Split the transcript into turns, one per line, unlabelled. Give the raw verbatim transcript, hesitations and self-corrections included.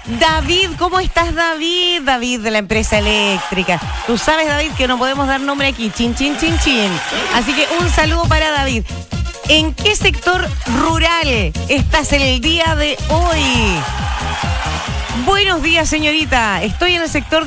David, ¿cómo estás, David? David de la empresa eléctrica. Tú sabes, David, que no podemos dar nombre aquí. Chin, chin, chin, chin. Así que un saludo para David. ¿En qué sector rural estás el día de hoy? Buenos días, señorita. Estoy en el sector